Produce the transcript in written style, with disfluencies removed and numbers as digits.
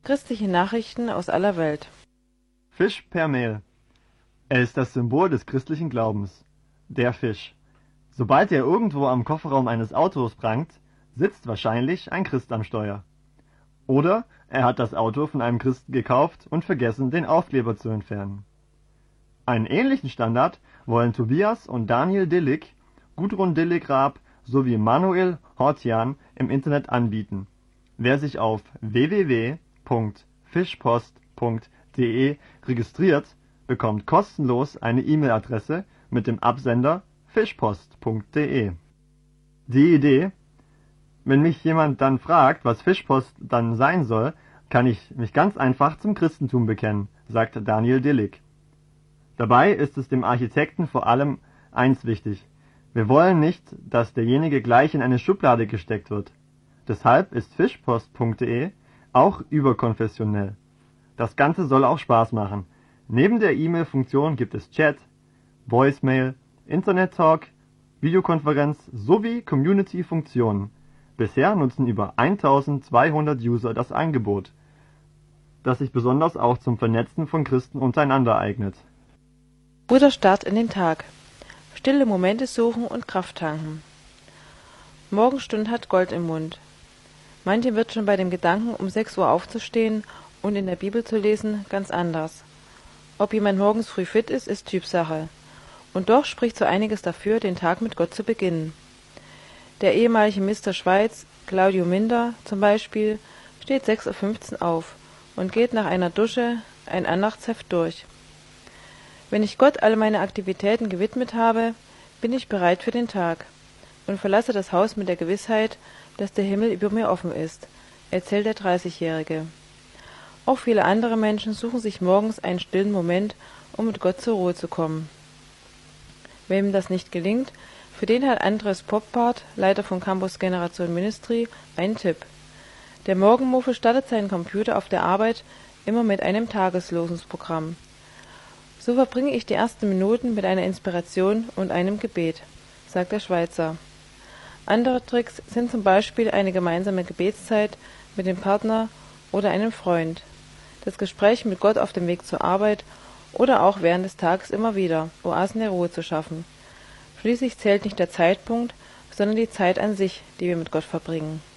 Christliche Nachrichten aus aller Welt. Fisch per Mail. Er ist das Symbol des christlichen Glaubens. Der Fisch. Sobald er irgendwo am Kofferraum eines Autos prangt, sitzt wahrscheinlich ein Christ am Steuer. Oder er hat das Auto von einem Christen gekauft und vergessen, den Aufkleber zu entfernen. Einen ähnlichen Standard wollen Tobias und Daniel Dillig, Gudrun Dillig-Raab sowie Manuel Hortian im Internet anbieten. Wer sich auf www.fischpost.de registriert, bekommt kostenlos eine E-Mail-Adresse mit dem Absender fischpost.de. Die Idee: Wenn mich jemand dann fragt, was Fischpost dann sein soll, kann ich mich ganz einfach zum Christentum bekennen, sagt Daniel Dillig. Dabei ist es dem Architekten vor allem eins wichtig: Wir wollen nicht, dass derjenige gleich in eine Schublade gesteckt wird. Deshalb ist fischpost.de auch überkonfessionell. Das Ganze soll auch Spaß machen. Neben der E-Mail-Funktion gibt es Chat, Voicemail, Internet-Talk, Videokonferenz sowie Community-Funktionen. Bisher nutzen über 1200 User das Angebot, das sich besonders auch zum Vernetzen von Christen untereinander eignet. Guter Start in den Tag. Stille Momente suchen und Kraft tanken. Morgenstund hat Gold im Mund. Manchem wird schon bei dem Gedanken, um 6 Uhr aufzustehen und in der Bibel zu lesen, ganz anders. Ob jemand morgens früh fit ist, ist Typsache. Und doch spricht so einiges dafür, den Tag mit Gott zu beginnen. Der ehemalige Mr. Schweiz, Claudio Minder zum Beispiel, steht 6:15 Uhr auf und geht nach einer Dusche ein Andachtsheft durch. Wenn ich Gott alle meine Aktivitäten gewidmet habe, bin ich bereit für den Tag und verlasse das Haus mit der Gewissheit, dass der Himmel über mir offen ist, erzählt der 30-Jährige. Auch viele andere Menschen suchen sich morgens einen stillen Moment, um mit Gott zur Ruhe zu kommen. Wem das nicht gelingt, für den hat Andres Poppart, Leiter von Campus Generation Ministry, einen Tipp. Der Morgenmuffel startet seinen Computer auf der Arbeit immer mit einem Tageslosungsprogramm. So verbringe ich die ersten Minuten mit einer Inspiration und einem Gebet, sagt der Schweizer. Andere Tricks sind zum Beispiel eine gemeinsame Gebetszeit mit dem Partner oder einem Freund, das Gespräch mit Gott auf dem Weg zur Arbeit oder auch während des Tages immer wieder, Oasen der Ruhe zu schaffen. Schließlich zählt nicht der Zeitpunkt, sondern die Zeit an sich, die wir mit Gott verbringen.